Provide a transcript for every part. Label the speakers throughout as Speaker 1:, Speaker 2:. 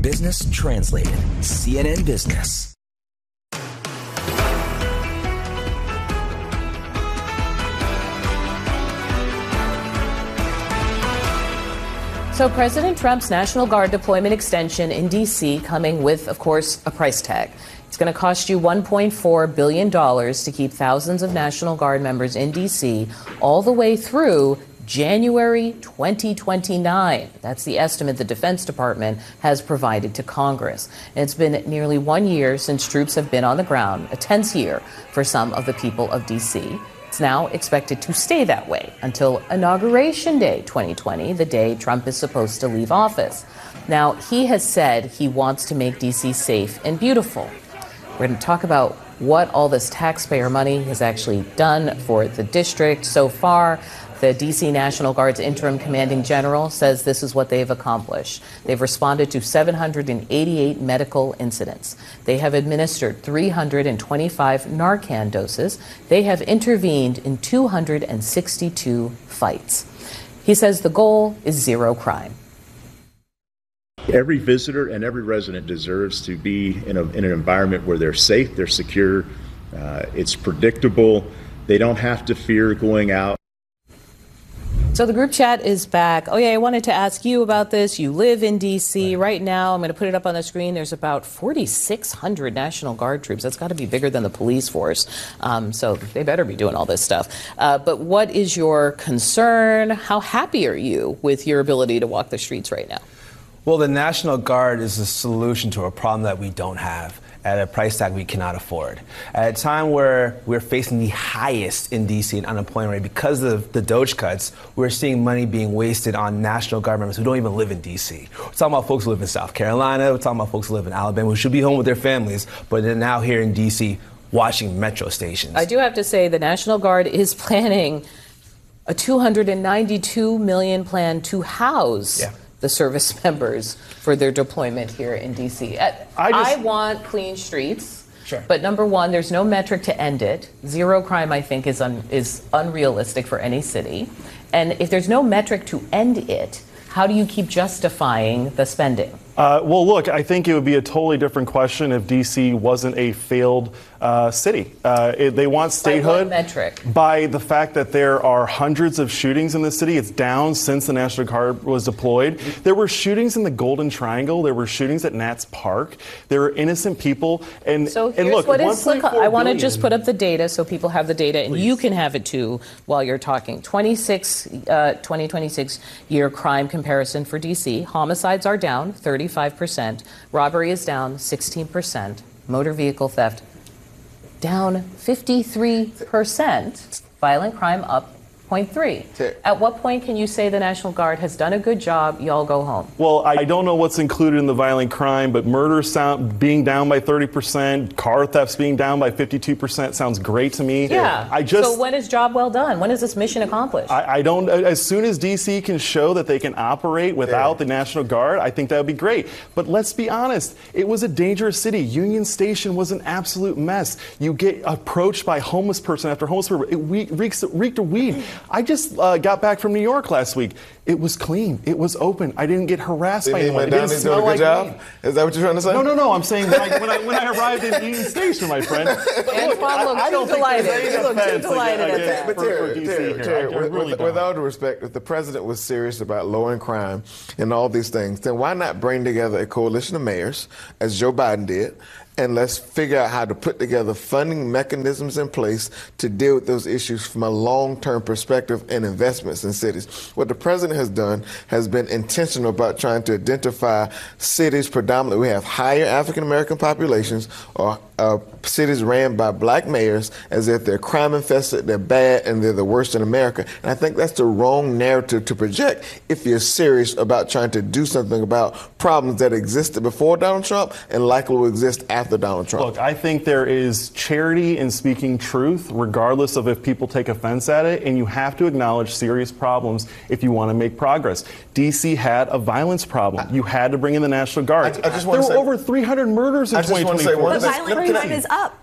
Speaker 1: Business Translated, CNN Business.
Speaker 2: So President Trump's National Guard deployment extension in D.C. coming with, of course, a price tag. It's going to cost you $1.4 billion to keep thousands of National Guard members in D.C. all the way through January 2029. That's the estimate the Defense Department has provided to Congress. And it's been nearly 1 year since troops have been on the ground, a tense year for some of the people of D.C. It's now expected to stay that way until Inauguration Day 2020, the day Trump is supposed to leave office. Now, he has said he wants to make D.C. safe and beautiful. We're going to talk about what all this taxpayer money has actually done for the district so far. The D.C. National Guard's interim commanding general says this is what they've accomplished. They've responded to 788 medical incidents. They have administered 325 Narcan doses. They have intervened in 262 fights. He says the goal is zero crime.
Speaker 3: Every visitor and every resident deserves to be in an environment where they're safe, they're secure, it's predictable. They don't have to fear going out.
Speaker 2: So the group chat is back. Oh, yeah, I wanted to ask you about this. You live in D.C. Right now. I'm going to put it up on the screen. There's about 4,600 National Guard troops. That's got to be bigger than the police force. So they better be doing all this stuff. But what is your concern? How happy are you with your ability to walk the streets right now?
Speaker 4: Well, the National Guard is a solution to a problem that we don't have at a price tag we cannot afford. At a time where we're facing the highest in D.C. in unemployment rate because of the DOGE cuts, we're seeing money being wasted on National Guard members who don't even live in D.C. We're talking about folks who live in South Carolina, we're talking about folks who live in Alabama who should be home with their families, but they're now here in D.C. watching metro stations. I
Speaker 2: do have to say the National Guard is planning a $292 million plan to house the service members for their deployment here in D.C. I want clean streets, but number one, there's no metric to end it. Zero crime, I think, is unrealistic for any city. And if there's no metric to end it, how do you keep justifying the spending?
Speaker 5: Well, look, I think it would be a totally different question if D.C. wasn't a failed city. They want statehood.
Speaker 2: By what metric?
Speaker 5: By the fact that there are hundreds of shootings in the city. It's down since the National Guard was deployed. There were shootings in the Golden Triangle. There were shootings at Nats Park. There were innocent people. And look,
Speaker 2: I want to just put up the data so people have the data, and you can have it too while you're talking. 2026 year crime comparison for D.C. Homicides are down 35%. Robbery is down 16%. Motor vehicle theft down 53%. Violent crime up 0.3. At what point can you say the National Guard has done a good job, y'all go home?
Speaker 5: Well, I don't know what's included in the violent crime, but murder being down by 30%, car thefts being down by 52% sounds great to me.
Speaker 2: Yeah. So when is job well done? When is this mission accomplished?
Speaker 5: I don't. As soon as D.C. can show that they can operate without the National Guard, I think that would be great. But let's be honest, it was a dangerous city. Union Station was an absolute mess. You get approached by homeless person after homeless person. It reeked of weed. I just got back from New York last week. It was clean. It was open. I didn't get harassed by anyone. It didn't smell like weed.
Speaker 6: Is that what you're trying to say?
Speaker 5: No. I'm saying when I arrived in Union Station, my friend.
Speaker 2: Antoine looks too delighted. He looks too delighted at that.
Speaker 6: But Terry, with all due respect, if the president was serious about lowering crime and all these things, then why not bring together a coalition of mayors, as Joe Biden did, and let's figure out how to put together funding mechanisms in place to deal with those issues from a long-term perspective and investments in cities. What the president has done has been intentional about trying to identify cities predominantly. We have higher African-American populations or cities ran by black mayors as if they're crime-infested, they're bad, and they're the worst in America. And I think that's the wrong narrative to project if you're serious about trying to do something about problems that existed before Donald Trump and likely will exist after Donald Trump.
Speaker 5: Look, I think there is charity in speaking truth, regardless of if people take offense at it, and you have to acknowledge serious problems if you want to make progress. D.C. had a violence problem. You had to bring in the National Guard. There were over 300 murders in 2024.
Speaker 7: The violent crime is up.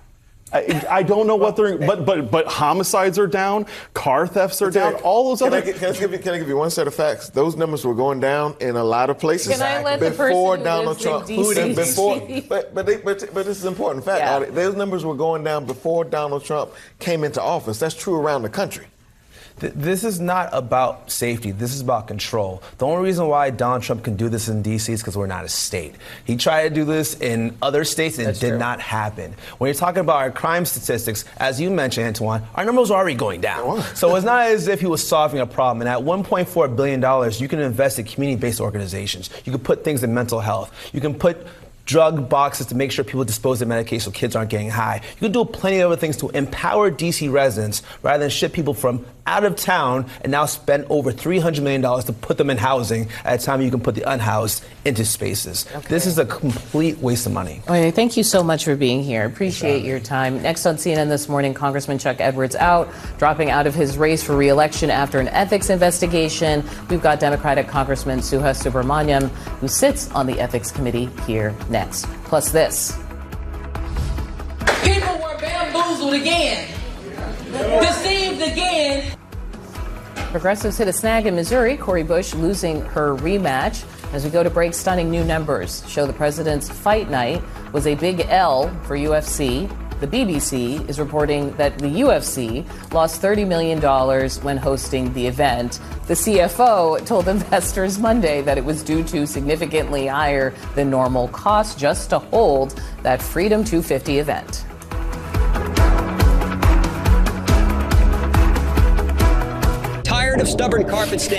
Speaker 5: I don't know what they're, but homicides are down, car thefts are down, all those other.
Speaker 6: Can I give you one set of facts? Those numbers were going down in a lot of places
Speaker 2: before
Speaker 6: Donald Trump. But this is an important fact.
Speaker 2: Yeah.
Speaker 6: Those numbers were going down before Donald Trump came into office. That's true around the country.
Speaker 4: This is not about safety. This is about control. The only reason why Donald Trump can do this in D.C. is because we're not a state. He tried to do this in other states, and it did not happen. When you're talking about our crime statistics, as you mentioned, Antoine, our numbers are already going down. So it's not as if he was solving a problem. And at $1.4 billion, you can invest in community-based organizations. You can put things in mental health. You can put drug boxes to make sure people dispose of medication so kids aren't getting high. You can do plenty of other things to empower D.C. residents rather than ship people from out of town and now spend over $300 million to put them in housing at a time you can put the unhoused into spaces. Okay. This is a complete waste of money.
Speaker 2: Okay, thank you so much for being here. Appreciate your time. Next on CNN this morning, Congressman Chuck Edwards dropping out of his race for re-election after an ethics investigation. We've got Democratic Congressman Suha Subramaniam, who sits on the Ethics Committee, here next. Plus this.
Speaker 7: People were bamboozled again. Deceived again.
Speaker 2: Progressives hit a snag in Missouri. Cori Bush losing her rematch. As we go to break, stunning new numbers show the president's fight night was a big L for UFC. The BBC is reporting that the UFC lost $30 million when hosting the event. The CFO told investors Monday that it was due to significantly higher than normal costs just to hold that Freedom 250 event.
Speaker 8: Tired of stubborn carpet stains?